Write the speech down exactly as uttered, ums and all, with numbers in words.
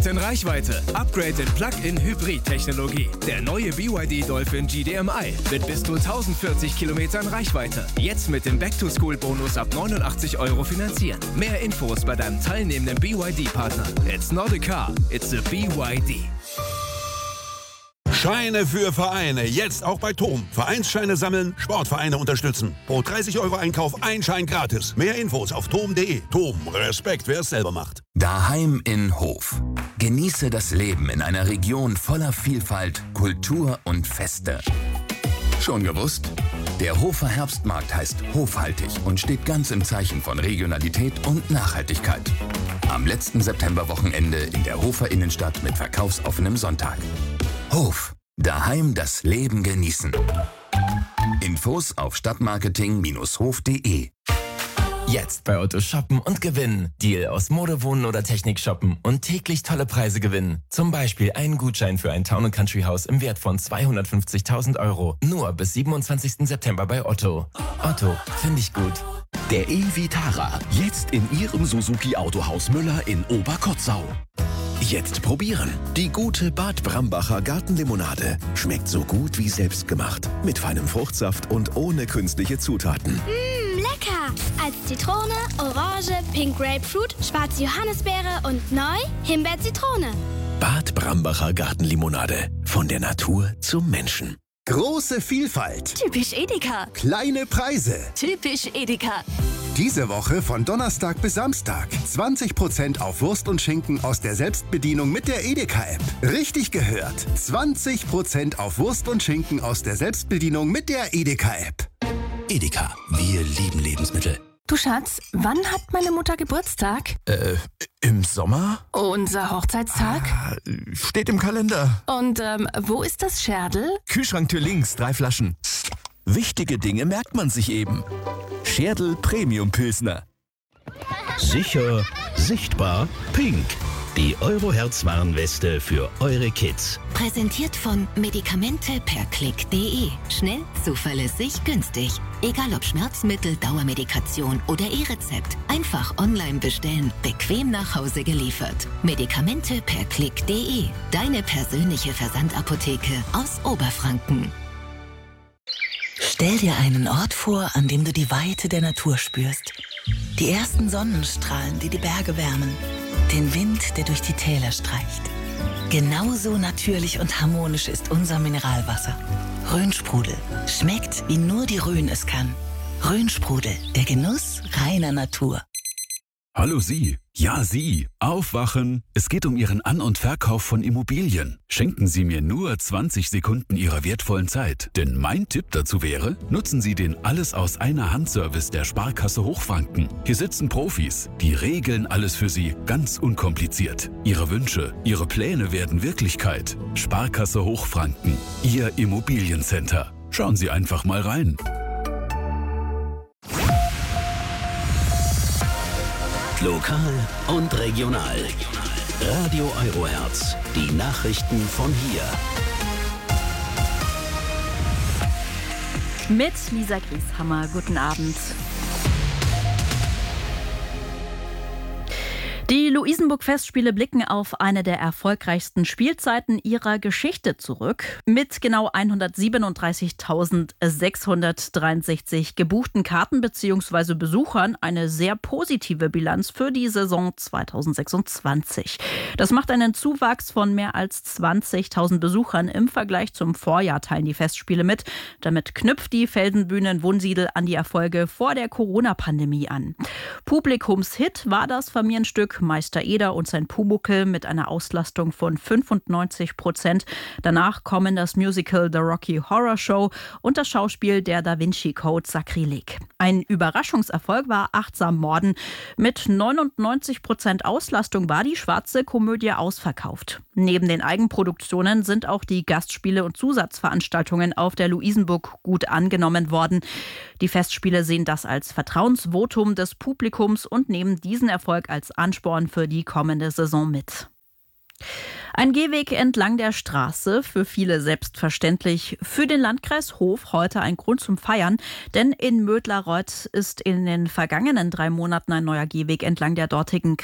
In Reichweite. Upgrade in Plug-in-Hybrid-Technologie. Der neue B Y D Dolphin G D M I mit bis zu tausendvierzig Kilometern Reichweite. Jetzt mit dem Back-to-School-Bonus ab neunundachtzig Euro finanzieren. Mehr Infos bei deinem teilnehmenden B Y D-Partner. It's not a car, it's a B Y D. Scheine für Vereine, jetzt auch bei T O M. Vereinsscheine sammeln, Sportvereine unterstützen. Pro dreißig Euro Einkauf ein Schein gratis. Mehr Infos auf tom punkt de. T O M, Respekt, wer es selber macht. Daheim in Hof. Genieße das Leben in einer Region voller Vielfalt, Kultur und Feste. Schon gewusst? Der Hofer Herbstmarkt heißt hofhaltig und steht ganz im Zeichen von Regionalität und Nachhaltigkeit. Am letzten Septemberwochenende in der Hofer Innenstadt mit verkaufsoffenem Sonntag. Hof. Daheim das Leben genießen. Infos auf stadtmarketing Bindestrich hof punkt de. Jetzt bei Otto shoppen und gewinnen. Deal aus Mode, Wohnen oder Technik shoppen und täglich tolle Preise gewinnen. Zum Beispiel einen Gutschein für ein Town and Country Haus im Wert von zweihundertfünfzigtausend Euro. Nur bis siebenundzwanzigsten September bei Otto. Otto, finde ich gut. Der e-Vitara. Jetzt in Ihrem Suzuki Autohaus Müller in Oberkotzau. Jetzt probieren. Die gute Bad Brambacher Gartenlimonade. Schmeckt so gut wie selbstgemacht. Mit feinem Fruchtsaft und ohne künstliche Zutaten. Mmm, lecker! Als Zitrone, Orange, Pink Grapefruit, schwarze Johannisbeere und neu Himbeer-Zitrone. Bad Brambacher Gartenlimonade. Von der Natur zum Menschen. Große Vielfalt. Typisch Edeka. Kleine Preise. Typisch Edeka. Diese Woche von Donnerstag bis Samstag. zwanzig Prozent auf Wurst und Schinken aus der Selbstbedienung mit der Edeka-App. Richtig gehört. zwanzig Prozent auf Wurst und Schinken aus der Selbstbedienung mit der Edeka-App. Edeka. Wir lieben Lebensmittel. Du Schatz, wann hat meine Mutter Geburtstag? Äh, im Sommer? Unser Hochzeitstag? Ah, steht im Kalender. Und ähm, wo ist das Scherdel? Kühlschranktür links, drei Flaschen. Wichtige Dinge merkt man sich eben. Scherdel Premium Pilsner. Sicher, sichtbar, pink. Die Euroherz-Warnweste für eure Kids. Präsentiert von Medikamente per Klick punkt de. Schnell, zuverlässig, günstig. Egal ob Schmerzmittel, Dauermedikation oder E-Rezept. Einfach online bestellen, bequem nach Hause geliefert. Medikamente per Klick punkt de. Deine persönliche Versandapotheke aus Oberfranken. Stell dir einen Ort vor, an dem du die Weite der Natur spürst. Die ersten Sonnenstrahlen, die die Berge wärmen. Den Wind, der durch die Täler streicht. Genauso natürlich und harmonisch ist unser Mineralwasser. Rhönsprudel. Schmeckt, wie nur die Rhön es kann. Rhönsprudel, der Genuss reiner Natur. Hallo Sie, ja Sie, aufwachen. Es geht um Ihren An- und Verkauf von Immobilien. Schenken Sie mir nur zwanzig Sekunden Ihrer wertvollen Zeit. Denn mein Tipp dazu wäre, nutzen Sie den Alles-aus-einer-Hand-Service der Sparkasse Hochfranken. Hier sitzen Profis, die regeln alles für Sie ganz unkompliziert. Ihre Wünsche, Ihre Pläne werden Wirklichkeit. Sparkasse Hochfranken, Ihr Immobiliencenter. Schauen Sie einfach mal rein. Lokal und regional. Radio Euroherz. Die Nachrichten von hier. Mit Lisa Grieshammer. Guten Abend. Die Luisenburg-Festspiele blicken auf eine der erfolgreichsten Spielzeiten ihrer Geschichte zurück. Mit genau hundertsiebenunddreißigtausendsechshundertdreiundsechzig gebuchten Karten bzw. Besuchern eine sehr positive Bilanz für die Saison zweitausendsechsundzwanzig. Das macht einen Zuwachs von mehr als zwanzigtausend Besuchern im Vergleich zum Vorjahr, teilen die Festspiele mit. Damit knüpft die Felsenbühne in Wunsiedel an die Erfolge vor der Corona-Pandemie an. Publikumshit war das Familienstück Meister Eder und sein Pumuckl mit einer Auslastung von fünfundneunzig Prozent. Danach kommen das Musical The Rocky Horror Show und das Schauspiel Der Da Vinci Code Sakrileg. Ein Überraschungserfolg war Achtsam Morden. Mit neunundneunzig Prozent Auslastung war die schwarze Komödie ausverkauft. Neben den Eigenproduktionen sind auch die Gastspiele und Zusatzveranstaltungen auf der Luisenburg gut angenommen worden. Die Festspiele sehen das als Vertrauensvotum des Publikums und nehmen diesen Erfolg als Ansporn für die kommende Saison mit. Ein Gehweg entlang der Straße, für viele selbstverständlich. Für den Landkreis Hof heute ein Grund zum Feiern, denn in Mödlareuth ist in den vergangenen drei Monaten ein neuer Gehweg entlang der dortigen